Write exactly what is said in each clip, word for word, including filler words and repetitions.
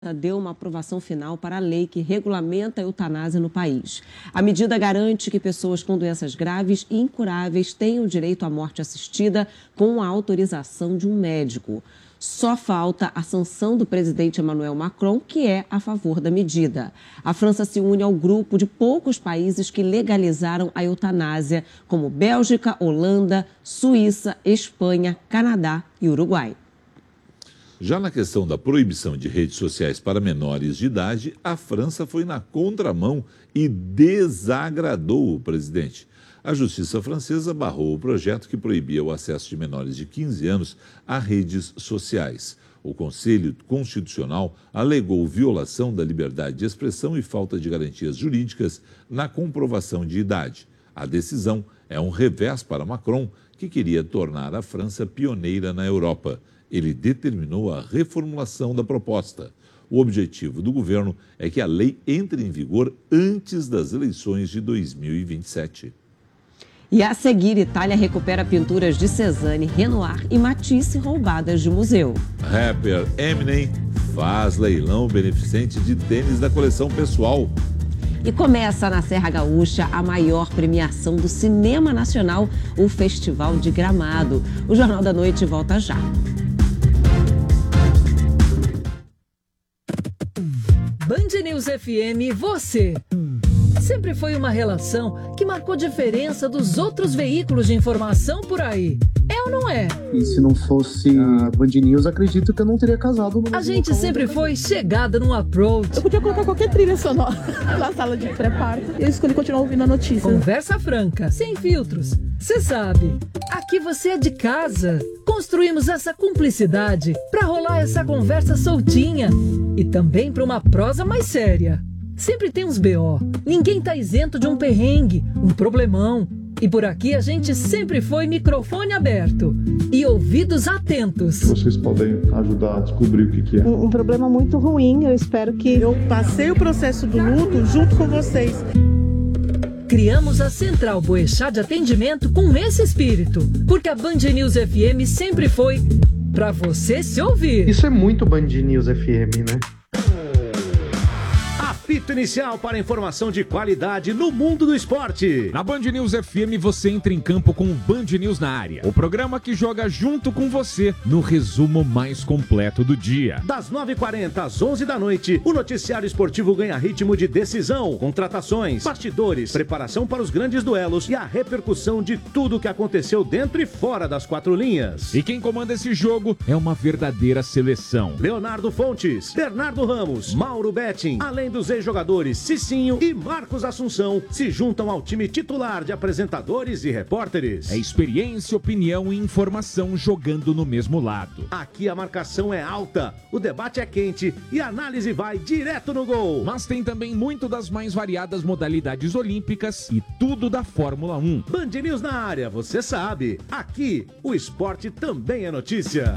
deu uma aprovação final para a lei que regulamenta a eutanásia no país. A medida garante que pessoas com doenças graves e incuráveis tenham direito à morte assistida com a autorização de um médico. Só falta a sanção do presidente Emmanuel Macron, que é a favor da medida. A França se une ao grupo de poucos países que legalizaram a eutanásia, como Bélgica, Holanda, Suíça, Espanha, Canadá e Uruguai. Já na questão da proibição de redes sociais para menores de idade, a França foi na contramão e desagradou o presidente. A justiça francesa barrou o projeto que proibia o acesso de menores de quinze anos a redes sociais. O Conselho Constitucional alegou violação da liberdade de expressão e falta de garantias jurídicas na comprovação de idade. A decisão é um revés para Macron, que queria tornar a França pioneira na Europa. Ele determinou a reformulação da proposta. O objetivo do governo é que a lei entre em vigor antes das eleições de dois mil e vinte e sete. E a seguir, Itália recupera pinturas de Cézanne, Renoir e Matisse roubadas de museu. Rapper Eminem faz leilão beneficente de tênis da coleção pessoal. E começa na Serra Gaúcha a maior premiação do cinema nacional, o Festival de Gramado. O Jornal da Noite volta já. Band News F M, você. Sempre foi uma relação que marcou diferença dos outros veículos de informação por aí. É ou não é? E se não fosse a Band News, acredito que eu não teria casado. A gente sempre foi chegada num approach. Eu podia colocar qualquer trilha sonora na sala de pré-parto. Eu escolhi continuar ouvindo a notícia. Conversa franca, sem filtros. Você sabe, aqui você é de casa. Construímos essa cumplicidade pra rolar essa conversa soltinha. E também pra uma prosa mais séria. Sempre tem uns B O. Ninguém tá isento de um perrengue, um problemão. E por aqui a gente sempre foi microfone aberto e ouvidos atentos. Vocês podem ajudar a descobrir o que, que é. Um, um problema muito ruim, eu espero que... Eu passei o processo do luto junto com vocês. Criamos a Central Boechat de atendimento com esse espírito, porque a Band News F M sempre foi pra você se ouvir. Isso é muito Band News F M, né? Apito inicial para informação de qualidade no mundo do esporte. Na Band News F M você entra em campo com o Band News na área. O programa que joga junto com você no resumo mais completo do dia. Das nove e quarenta às onze da noite, o noticiário esportivo ganha ritmo de decisão, contratações, bastidores, preparação para os grandes duelos e a repercussão de tudo o que aconteceu dentro e fora das quatro linhas. E quem comanda esse jogo é uma verdadeira seleção. Leonardo Fontes, Bernardo Ramos, Mauro Betting, além dos ex-jogadores Cicinho e Marcos Assunção se juntam ao time titular de apresentadores e repórteres. É experiência, opinião e informação jogando no mesmo lado. Aqui a marcação é alta, o debate é quente e a análise vai direto no gol. Mas tem também muito das mais variadas modalidades olímpicas e tudo da Fórmula um. Band News na área, você sabe. Aqui, o esporte também é notícia.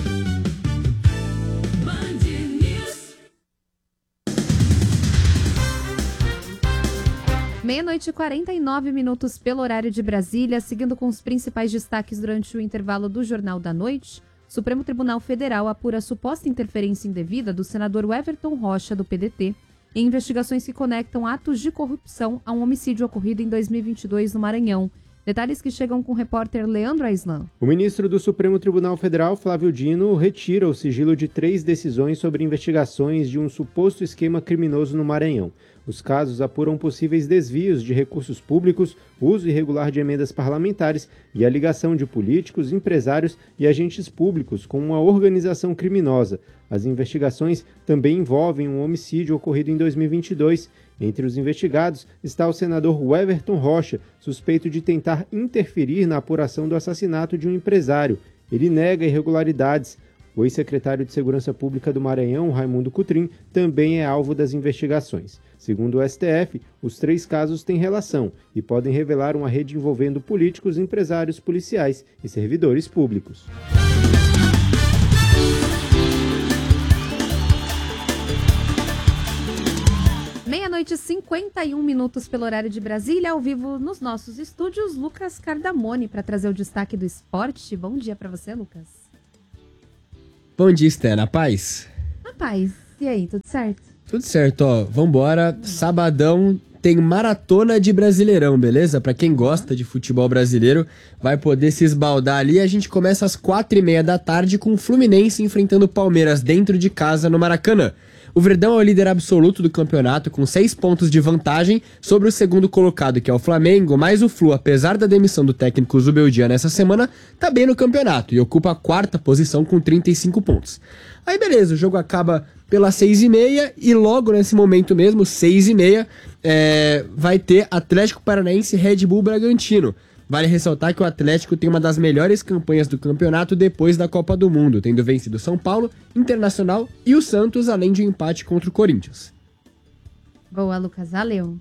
Meia-noite e quarenta e nove minutos pelo horário de Brasília, seguindo com os principais destaques durante o intervalo do Jornal da Noite. O Supremo Tribunal Federal apura a suposta interferência indevida do senador Everton Rocha, do P D T, em investigações que conectam atos de corrupção a um homicídio ocorrido em dois mil e vinte e dois no Maranhão. Detalhes que chegam com o repórter Leandro Aislan. O ministro do Supremo Tribunal Federal, Flávio Dino, retira o sigilo de três decisões sobre investigações de um suposto esquema criminoso no Maranhão. Os casos apuram possíveis desvios de recursos públicos, uso irregular de emendas parlamentares e a ligação de políticos, empresários e agentes públicos com uma organização criminosa. As investigações também envolvem um homicídio ocorrido em dois mil e vinte e dois. Entre os investigados está o senador Everton Rocha, suspeito de tentar interferir na apuração do assassinato de um empresário. Ele nega irregularidades. O ex-secretário de Segurança Pública do Maranhão, Raimundo Cotrim, também é alvo das investigações. Segundo o S T F, os três casos têm relação e podem revelar uma rede envolvendo políticos, empresários, policiais e servidores públicos. Meia-noite e cinquenta e um minutos pelo horário de Brasília, ao vivo nos nossos estúdios, Lucas Cardamone, para trazer o destaque do esporte. Bom dia para você, Lucas. Bom dia, Esther. Na paz? Na paz. E aí, tudo certo? Tudo certo, ó. Vambora. Sabadão tem maratona de Brasileirão, beleza? Pra quem gosta de futebol brasileiro, vai poder se esbaldar ali. A gente começa às quatro e meia da tarde com o Fluminense enfrentando o Palmeiras dentro de casa no Maracanã. O Verdão é o líder absoluto do campeonato, com seis pontos de vantagem sobre o segundo colocado, que é o Flamengo, mas o Flu, apesar da demissão do técnico Zubeldia nessa semana, tá bem no campeonato e ocupa a quarta posição com trinta e cinco pontos. Aí beleza, o jogo acaba pelas seis e meia e logo nesse momento mesmo, seis e meia, é, vai ter Atlético Paranaense e Red Bull Bragantino. Vale ressaltar que o Atlético tem uma das melhores campanhas do campeonato depois da Copa do Mundo, tendo vencido São Paulo, Internacional e o Santos, além de um empate contra o Corinthians. Boa, Lucas. Valeu.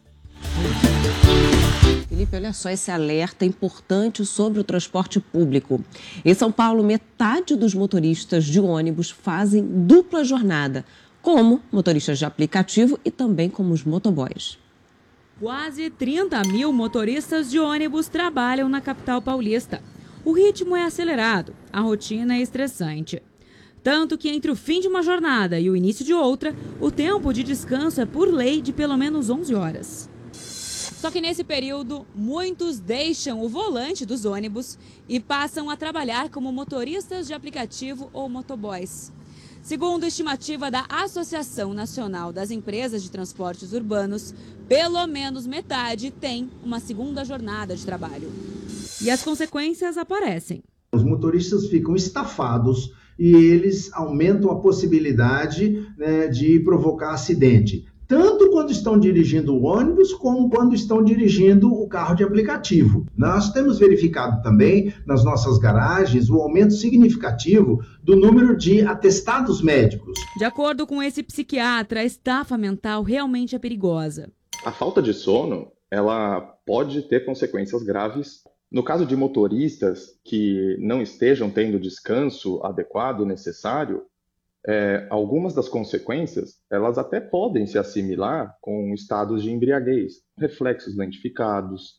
Felipe, olha só esse alerta importante sobre o transporte público. Em São Paulo, metade dos motoristas de ônibus fazem dupla jornada, como motoristas de aplicativo e também como os motoboys. Quase trinta mil motoristas de ônibus trabalham na capital paulista. O ritmo é acelerado, a rotina é estressante. Tanto que entre o fim de uma jornada e o início de outra, o tempo de descanso é por lei de pelo menos onze horas. Só que nesse período, muitos deixam o volante dos ônibus e passam a trabalhar como motoristas de aplicativo ou motoboys. Segundo a estimativa da Associação Nacional das Empresas de Transportes Urbanos, pelo menos metade tem uma segunda jornada de trabalho. E as consequências aparecem. Os motoristas ficam estafados e eles aumentam a possibilidade, né, de provocar acidente. Tanto quando estão dirigindo o ônibus, como quando estão dirigindo o carro de aplicativo. Nós temos verificado também, nas nossas garagens, o aumento significativo do número de atestados médicos. De acordo com esse psiquiatra, a estafa mental realmente é perigosa. A falta de sono, ela pode ter consequências graves. No caso de motoristas que não estejam tendo descanso adequado, necessário, É, algumas das consequências, elas até podem se assimilar com estados de embriaguez, reflexos lentificados,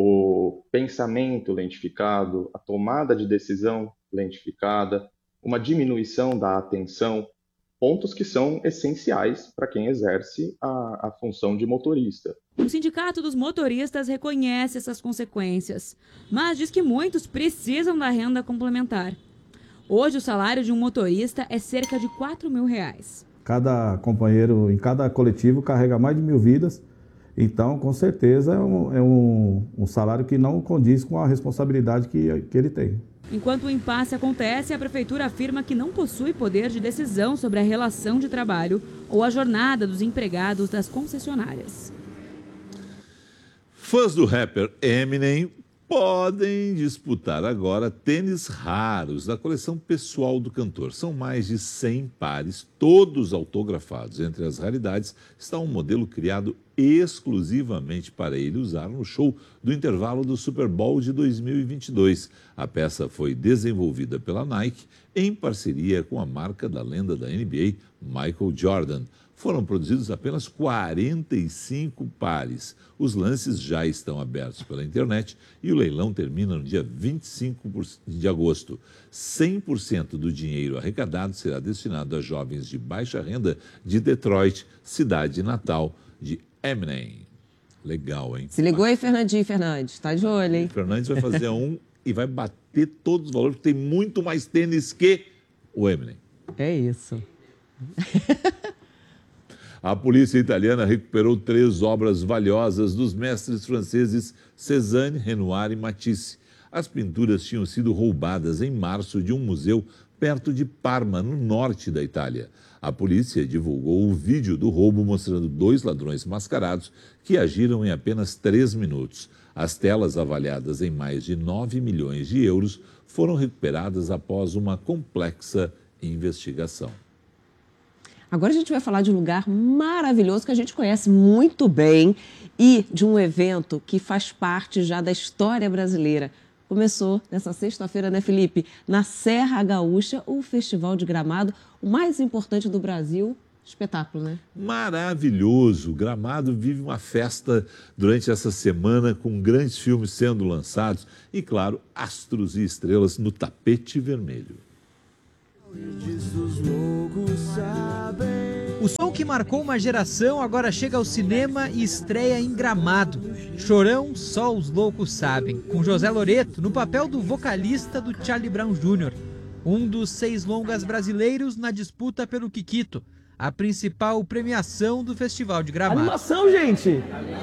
o pensamento lentificado, a tomada de decisão lentificada, uma diminuição da atenção, pontos que são essenciais para quem exerce a, a função de motorista. O Sindicato dos Motoristas reconhece essas consequências, mas diz que muitos precisam da renda complementar. Hoje, o salário de um motorista é cerca de quatro mil reais. Cada companheiro, em cada coletivo, carrega mais de mil vidas. Então, com certeza, é um, é um, um salário que não condiz com a responsabilidade que, que ele tem. Enquanto o impasse acontece, a Prefeitura afirma que não possui poder de decisão sobre a relação de trabalho ou a jornada dos empregados das concessionárias. Fãs do rapper Eminem podem disputar agora tênis raros da coleção pessoal do cantor. São mais de cem pares, todos autografados. Entre as raridades está um modelo criado exclusivamente para ele usar no show do intervalo do Super Bowl de dois mil e vinte e dois. A peça foi desenvolvida pela Nike em parceria com a marca da lenda da N B A, Michael Jordan. Foram produzidos apenas quarenta e cinco pares. Os lances já estão abertos pela internet e o leilão termina no dia vinte e cinco de agosto. cem por cento do dinheiro arrecadado será destinado a jovens de baixa renda de Detroit, cidade natal de Eminem. Legal, hein? Se ligou aí, Fernandinho Fernandes. Tá de olho, hein? O Fernandes vai fazer um e vai bater todos os valores, porque tem muito mais tênis que o Eminem. É isso. A polícia italiana recuperou três obras valiosas dos mestres franceses Cézanne, Renoir e Matisse. As pinturas tinham sido roubadas em março de um museu perto de Parma, no norte da Itália. A polícia divulgou o vídeo do roubo mostrando dois ladrões mascarados que agiram em apenas três minutos. As telas, avaliadas em mais de nove milhões de euros, foram recuperadas após uma complexa investigação. Agora a gente vai falar de um lugar maravilhoso que a gente conhece muito bem e de um evento que faz parte já da história brasileira. Começou nessa sexta-feira, né, Felipe? Na Serra Gaúcha, o Festival de Gramado, o mais importante do Brasil. Espetáculo, né? Maravilhoso! Gramado vive uma festa durante essa semana com grandes filmes sendo lançados e, claro, astros e estrelas no tapete vermelho. Os loucos sabem. O som que marcou uma geração agora chega ao cinema e estreia em Gramado. Chorão, só os loucos sabem, com José Loreto no papel do vocalista do Charlie Brown Júnior Um dos seis longas brasileiros na disputa pelo Kikito, a principal premiação do Festival de Gramado. Animação, gente!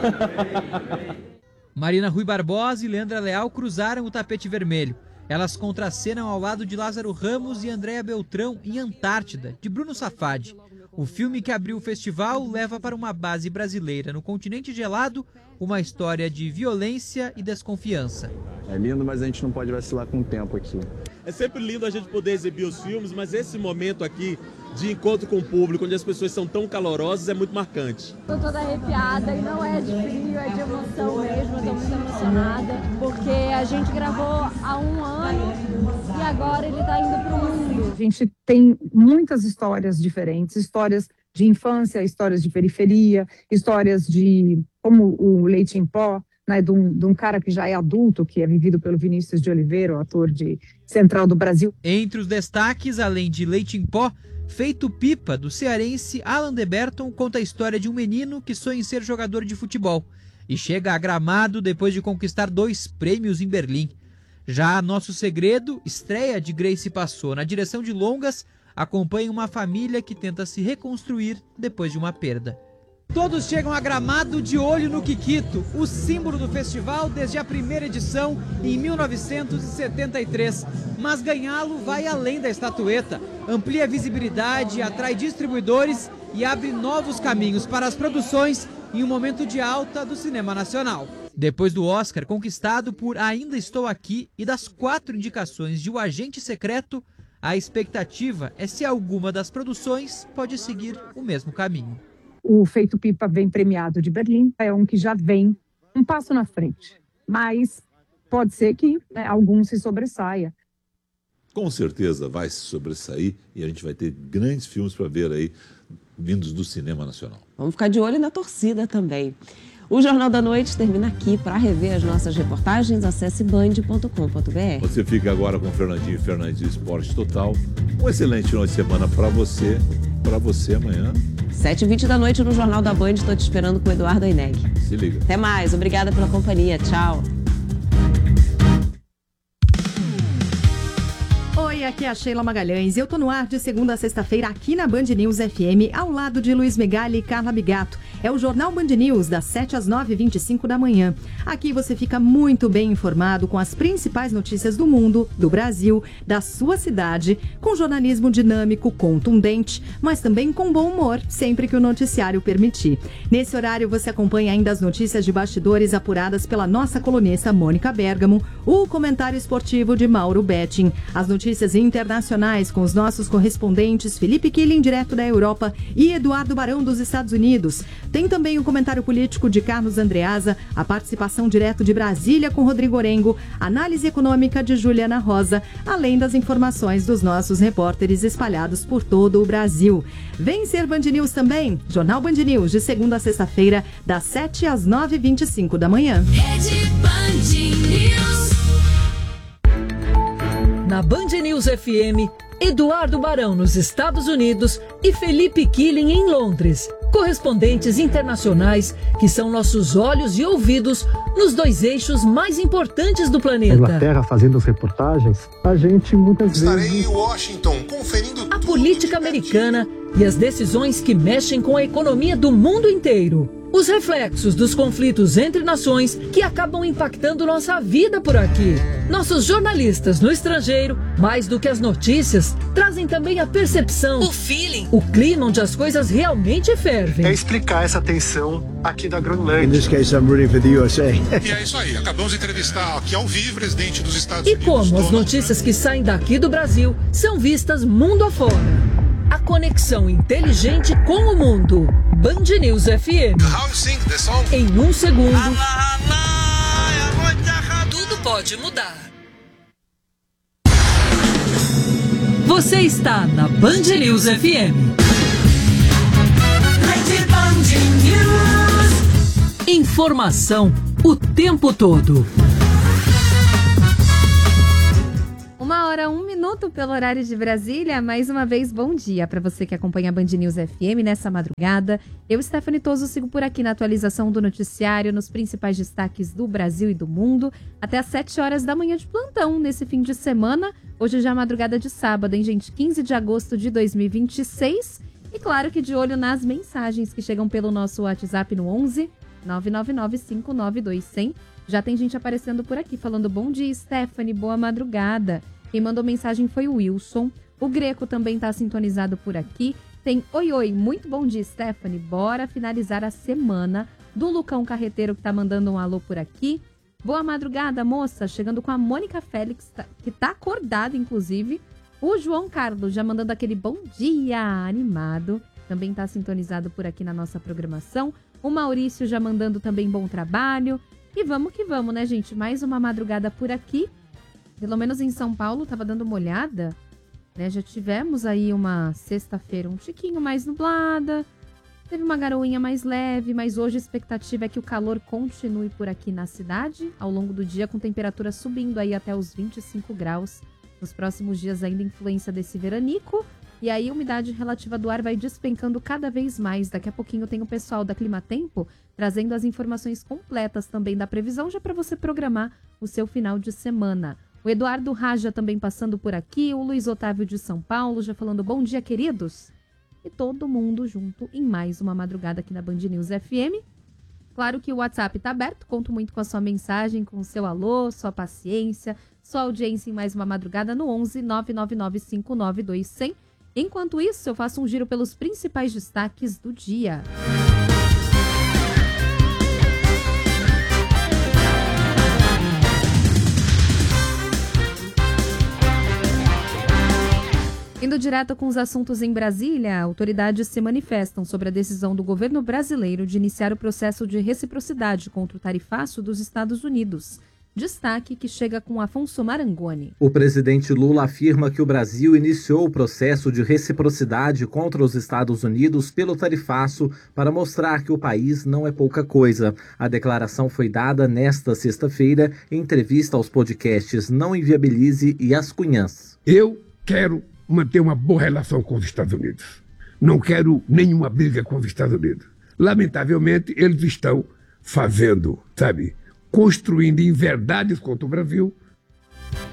Marina Rui Barbosa e Leandra Leal cruzaram o tapete vermelho. Elas contracenam ao lado de Lázaro Ramos e Andréa Beltrão em Antártida, de Bruno Safadi. O filme que abriu o festival leva para uma base brasileira no continente gelado uma história de violência e desconfiança. É lindo, mas a gente não pode vacilar com o tempo aqui. É sempre lindo a gente poder exibir os filmes, mas esse momento aqui de encontro com o público, onde as pessoas são tão calorosas, é muito marcante. Estou toda arrepiada e não é de frio, é de emoção mesmo. Estou muito emocionada, porque a gente gravou há um ano e agora ele está indo para o mundo. A gente tem muitas histórias diferentes, histórias de infância, histórias de periferia, histórias de, como o Leite em Pó, né, de, um, de um cara que já é adulto, que é vivido pelo Vinícius de Oliveira, o ator de Central do Brasil. Entre os destaques, além de Leite em Pó, Feito Pipa, do cearense Alan Deberton, conta a história de um menino que sonha em ser jogador de futebol e chega a Gramado depois de conquistar dois prêmios em Berlim. Já Nosso Segredo, estreia de Grace Passou na direção de longas, acompanha uma família que tenta se reconstruir depois de uma perda. Todos chegam a Gramado de olho no Kikito, o símbolo do festival desde a primeira edição em mil novecentos e setenta e três. Mas ganhá-lo vai além da estatueta, amplia a visibilidade, atrai distribuidores e abre novos caminhos para as produções em um momento de alta do cinema nacional. Depois do Oscar conquistado por Ainda Estou Aqui e das quatro indicações de O Agente Secreto, a expectativa é se alguma das produções pode seguir o mesmo caminho. O Feito Pipa vem premiado de Berlim, é um que já vem um passo na frente, mas pode ser que, né, algum se sobressaia. Com certeza vai se sobressair e a gente vai ter grandes filmes para ver aí, vindos do cinema nacional. Vamos ficar de olho na torcida também. O Jornal da Noite termina aqui. Para rever as nossas reportagens, acesse band ponto com ponto br. Você fica agora com Fernandinho e Fernandinho Esporte Total. Um excelente final de semana para você, para você amanhã. sete e vinte da noite no Jornal da Band. Estou te esperando com o Eduardo Aineg. Se liga. Até mais. Obrigada pela companhia. Tchau. Oi, aqui é a Sheila Magalhães. Eu tô no ar de segunda a sexta-feira aqui na Band News F M, ao lado de Luiz Megali e Carla Bigato. É o Jornal Band News, das sete às nove e vinte e cinco da manhã. Aqui você fica muito bem informado com as principais notícias do mundo, do Brasil, da sua cidade, com jornalismo dinâmico, contundente, mas também com bom humor, sempre que o noticiário permitir. Nesse horário você acompanha ainda as notícias de bastidores apuradas pela nossa colunista Mônica Bergamo, o comentário esportivo de Mauro Betting, as notícias internacionais com os nossos correspondentes Felipe Killing, direto da Europa, e Eduardo Barão, dos Estados Unidos. Tem também o comentário político de Carlos Andreasa, a participação direto de Brasília com Rodrigo Orengo, análise econômica de Juliana Rosa, além das informações dos nossos repórteres espalhados por todo o Brasil. Vem ser Band News também, Jornal Band News, de segunda a sexta-feira, das sete às nove e vinte e cinco da manhã. Rede Band News. Na Band News F M, Eduardo Barão nos Estados Unidos e Felipe Killing em Londres. Correspondentes internacionais que são nossos olhos e ouvidos nos dois eixos mais importantes do planeta. Na Inglaterra, fazendo as reportagens, a gente muitas Estarei vezes... Estarei em Washington, conferindo a política americana e as decisões que mexem com a economia do mundo inteiro. Os reflexos dos conflitos entre nações que acabam impactando nossa vida por aqui. Nossos jornalistas no estrangeiro, mais do que as notícias, trazem também a percepção, o feeling, o clima onde as coisas realmente fervem. É explicar essa tensão aqui da Groenlândia. In this case, I'm rooting for the U S A. E é isso aí, acabamos de entrevistar aqui ao vivo o presidente dos Estados e Unidos. E como as notícias que saem daqui do Brasil são vistas mundo afora. A conexão inteligente com o mundo. Band News F M. How you sing the song? Em um segundo, tudo pode mudar. Você está na Band News F M. Rede Band News. Informação o tempo todo. Uma hora hora, um minuto pelo horário de Brasília. Mais uma vez, bom dia para você que acompanha a Band News F M nessa madrugada. Eu, Stephanie Toso, sigo por aqui na atualização do noticiário, nos principais destaques do Brasil e do mundo, até às sete horas da manhã de plantão, nesse fim de semana. Hoje já é madrugada de sábado, hein, gente? quinze de agosto de dois mil e vinte e seis. E claro que de olho nas mensagens que chegam pelo nosso WhatsApp no onze nove nove nove cinco nove dois zero zero. Já tem gente aparecendo por aqui falando bom dia, Stephanie, boa madrugada. Quem mandou mensagem foi o Wilson. O Greco também está sintonizado por aqui. Tem oi, oi, muito bom dia, Stephanie. Bora finalizar a semana. Do Lucão Carreteiro que tá mandando um alô por aqui. Boa madrugada, moça. Chegando com a Mônica Félix, que tá acordada, inclusive. O João Carlos já mandando aquele bom dia animado. Também tá sintonizado por aqui na nossa programação. O Maurício já mandando também bom trabalho. E vamos que vamos, né, gente? Mais uma madrugada por aqui. Pelo menos em São Paulo, tava dando uma olhada, né? Já tivemos aí uma sexta-feira um tiquinho mais nublada. Teve uma garoinha mais leve, mas hoje a expectativa é que o calor continue por aqui na cidade. Ao longo do dia, com temperatura subindo aí até os vinte e cinco graus. Nos próximos dias, ainda influência desse veranico. E aí, a umidade relativa do ar vai despencando cada vez mais. Daqui a pouquinho tem o pessoal da Climatempo trazendo as informações completas também da previsão, já para você programar o seu final de semana. O Eduardo Raja também passando por aqui, o Luiz Otávio de São Paulo já falando bom dia, queridos. E todo mundo junto em mais uma madrugada aqui na Band News F M. Claro que o WhatsApp está aberto, conto muito com a sua mensagem, com o seu alô, sua paciência, sua audiência em mais uma madrugada no onze nove nove nove cinco nove dois zero zero. Enquanto isso, eu faço um giro pelos principais destaques do dia. Indo direto com os assuntos em Brasília, autoridades se manifestam sobre a decisão do governo brasileiro de iniciar o processo de reciprocidade contra o tarifaço dos Estados Unidos. Destaque que chega com Afonso Marangoni. O presidente Lula afirma que o Brasil iniciou o processo de reciprocidade contra os Estados Unidos pelo tarifaço para mostrar que o país não é pouca coisa. A declaração foi dada nesta sexta-feira em entrevista aos podcasts Não Inviabilize e As Cunhãs. Eu quero manter uma boa relação com os Estados Unidos. Não quero nenhuma briga com os Estados Unidos. Lamentavelmente, eles estão fazendo, sabe, construindo inverdades contra o Brasil